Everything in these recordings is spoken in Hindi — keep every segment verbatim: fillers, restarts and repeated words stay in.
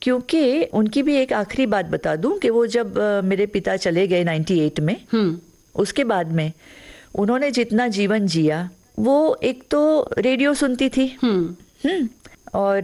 क्योंकि उनकी भी एक आखिरी बात बता दूं कि वो जब अ, मेरे पिता चले गए अट्ठानवे में, हम्म उसके बाद में उन्होंने जितना जीवन जिया, वो एक तो रेडियो सुनती थी, हम्म हम्म और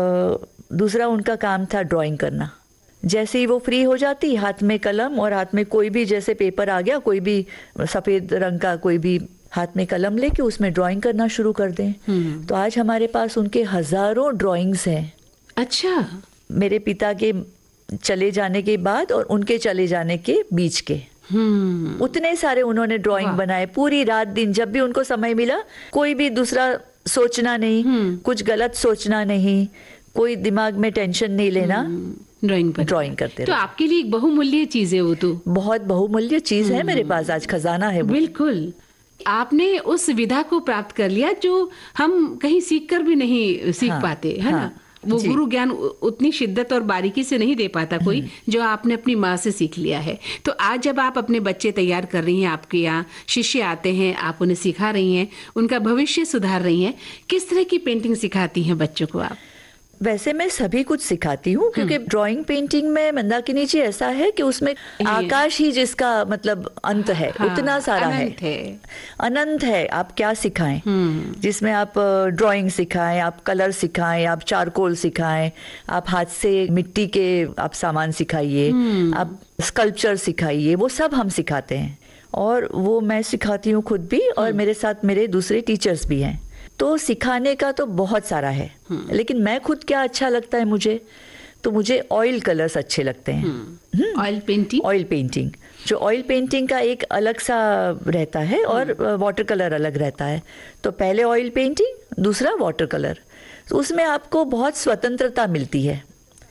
अ, दूसरा उनका काम था ड्राइंग करना। जैसे ही वो फ्री हो जाती, हाथ में कलम और हाथ में कोई भी, जैसे पेपर आ गया, कोई भी सफ़ेद रंग का कोई भी, हाथ में कलम लेके उसमें ड्राइंग करना शुरू कर दें। तो आज हमारे पास उनके हजारों ड्राइंग्स हैं। अच्छा। मेरे पिता के चले जाने के बाद और उनके चले जाने के बीच के हम्म उतने सारे उन्होंने ड्राइंग बनाए, पूरी रात दिन जब भी उनको समय मिला, कोई भी दूसरा सोचना नहीं, कुछ गलत सोचना नहीं, कोई दिमाग में टेंशन नहीं लेना, ड्राइंग पर ड्राइंग करते तो रहो। आपके लिए एक बहुमूल्य चीज है वो तो। बहुत बहुमूल्य चीज है मेरे पास, आज खजाना है वो। बिल्कुल। आपने उस विधा को प्राप्त कर लिया जो हम कहीं सीख कर भी नहीं सीख हाँ, पाते, है हाँ, ना। वो जी। गुरु ज्ञान उ- उतनी शिद्दत और बारीकी से नहीं दे पाता कोई, जो आपने अपनी माँ से सीख लिया है। तो आज जब आप अपने बच्चे तैयार कर रही हैं, आपके यहाँ शिष्य आते हैं, आप उन्हें सिखा रही हैं, उनका भविष्य सुधार रही हैं, किस तरह की पेंटिंग सिखाती हैं बच्चों को आप? वैसे मैं सभी कुछ सिखाती हूँ, क्योंकि ड्राइंग पेंटिंग में मंदाकिनी जी ऐसा है कि उसमें आकाश ही जिसका मतलब अंत है, हाँ, उतना सारा है, अनंत है। अनंत है। आप क्या सिखाएं, जिसमें आप ड्राइंग सिखाएं, आप कलर सिखाएं, आप चारकोल सिखाएं, आप हाथ से मिट्टी के आप सामान सिखाइए, आप स्कल्पचर सिखाइए, वो सब हम सिखाते हैं। और वो मैं सिखाती हूँ खुद भी, और मेरे साथ मेरे दूसरे टीचर्स भी हैं। तो सिखाने का तो बहुत सारा है, लेकिन मैं खुद क्या अच्छा लगता है मुझे, तो मुझे ऑयल कलर्स अच्छे लगते हैं। Oil painting. ऑयल पेंटिंग, जो ऑयल पेंटिंग का एक अलग सा रहता है और वाटर कलर अलग रहता है। तो पहले ऑयल पेंटिंग, दूसरा वाटर कलर। तो उसमें आपको बहुत स्वतंत्रता मिलती है,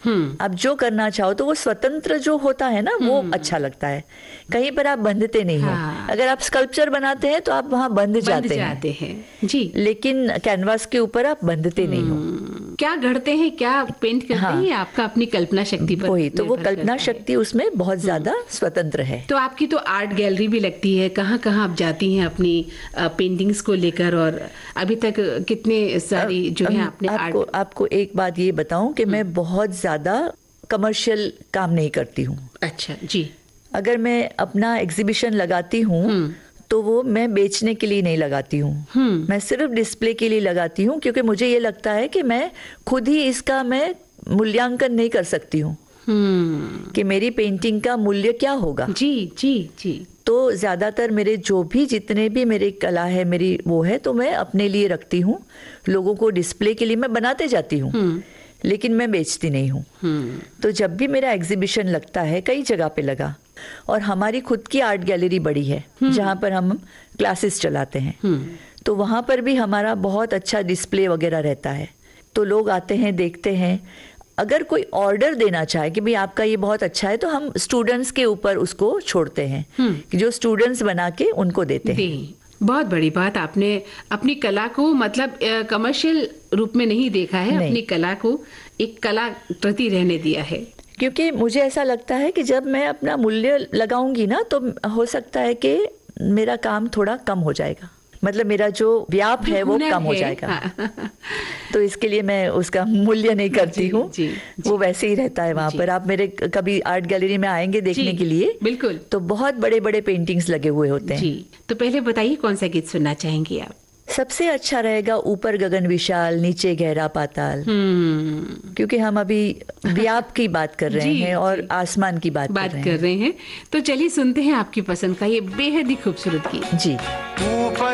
आप जो करना चाहो तो वो स्वतंत्र जो होता है ना, वो अच्छा लगता है। कहीं पर आप बंधते नहीं हो। हाँ। अगर आप स्कल्पचर बनाते हैं तो आप वहां बंध बंध जाते हैं, जाते हैं जी। लेकिन कैनवास के ऊपर आप बंधते नहीं हो। क्या गढ़ते हैं, क्या पेंट करते हाँ। हैं, आपका अपनी कल्पना शक्ति पर वही तो, वो निर्भर कल्पना करता है। शक्ति उसमें बहुत ज्यादा स्वतंत्र है। तो आपकी तो आर्ट गैलरी भी लगती है, कहाँ कहाँ आप जाती हैं अपनी पेंटिंग्स को लेकर, और अभी तक कितने सारी जो है आपने आपको आर्ट। आपको एक बात ये बताऊं कि मैं बहुत ज्यादा कमर्शियल काम नहीं करती हूँ। अच्छा जी। अगर मैं अपना एग्जीबिशन लगाती हूँ तो वो मैं बेचने के लिए नहीं लगाती हूँ, मैं सिर्फ डिस्प्ले के लिए लगाती हूँ, क्योंकि मुझे ये लगता है कि मैं खुद ही इसका मैं मूल्यांकन नहीं कर सकती हूँ हम्म कि मेरी पेंटिंग का मूल्य क्या होगा। जी जी जी। तो ज़्यादातर मेरे जो भी जितने भी मेरी कला है, मेरी वो है, तो मैं अपने लिए रखती हूँ, लोगों को डिस्प्ले के लिए मैं बनाते जाती हूँ, लेकिन मैं बेचती नहीं हूँ। तो जब भी मेरा एग्जीबिशन लगता है, कई जगह पे लगा, और हमारी खुद की आर्ट गैलरी बड़ी है जहाँ पर हम क्लासेस चलाते हैं, तो वहाँ पर भी हमारा बहुत अच्छा डिस्प्ले वगैरह रहता है। तो लोग आते हैं, देखते हैं। अगर कोई ऑर्डर देना चाहे कि भाई आपका ये बहुत अच्छा है, तो हम स्टूडेंट्स के ऊपर उसको छोड़ते हैं कि जो स्टूडेंट्स बना के उनको देते हैं। बहुत बड़ी बात, आपने अपनी कला को मतलब कमर्शियल रूप में नहीं देखा है, नहीं। अपनी कला को एक कला प्रति रहने दिया है। क्योंकि मुझे ऐसा लगता है कि जब मैं अपना मूल्य लगाऊंगी ना, तो हो सकता है कि मेरा काम थोड़ा कम हो जाएगा, मतलब मेरा जो व्याप है वो कम हो जाएगा। हाँ। तो इसके लिए मैं उसका मूल्य नहीं करती हूँ, वो वैसे ही रहता है वहाँ पर। आप मेरे कभी आर्ट गैलरी में आएंगे देखने के लिए, बिल्कुल, तो बहुत बड़े बड़े पेंटिंग्स लगे हुए होते हैं। जी। तो पहले बताइए कौन सा गीत सुनना चाहेंगी आप? सबसे अच्छा रहेगा ऊपर गगन विशाल नीचे गहरा पाताल, क्योंकि हम अभी व्याप की बात कर रहे हैं और आसमान की बात, बात कर रहे कर रहे हैं। तो चलिए सुनते हैं आपकी पसंद का ये बेहद ही खूबसूरत गीत। जी।